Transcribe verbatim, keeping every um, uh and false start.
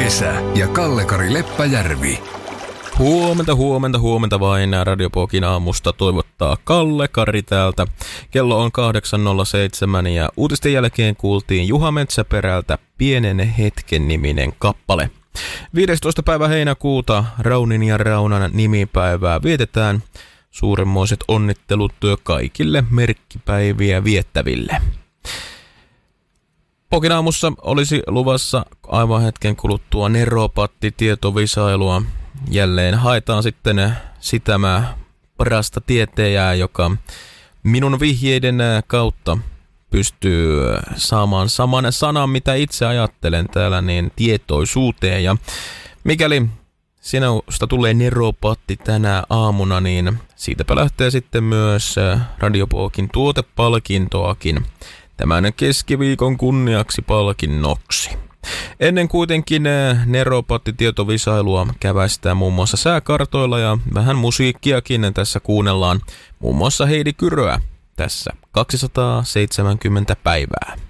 Esa ja Kalle-Kari Leppäjärvi. Huomenta, huomenta, huomenta vain. Radiopokin aamusta toivottaa Kalle-Kari täältä. Kello on kahdeksan nolla seitsemän ja uutisten jälkeen kuultiin Juha Metsäperältä Pienen hetken niminen kappale. viidestoista päivä heinäkuuta Raunin ja Raunan nimipäivää vietetään. Suuremmoiset onnittelut kaikille merkkipäiviä viettäville. Pokin aamussa olisi luvassa aivan hetken kuluttua neropatti-tietovisailua. Jälleen haetaan sitten sitä parasta tieteijää, joka minun vihjeiden kautta pystyy saamaan saman sanan, mitä itse ajattelen täällä, niin tietoisuuteen. Ja mikäli sinusta tulee neropatti tänä aamuna, niin siitäpä lähtee sitten myös Radiopokin tuotepalkintoakin tämän keskiviikon kunniaksi palkinnoksi. Ennen kuitenkin neropatti-tietovisailua käväistään muun muassa sääkartoilla ja vähän musiikkiakin tässä kuunnellaan. Muun muassa Heidi Kyröä tässä kaksisataaseitsemänkymmentä päivää.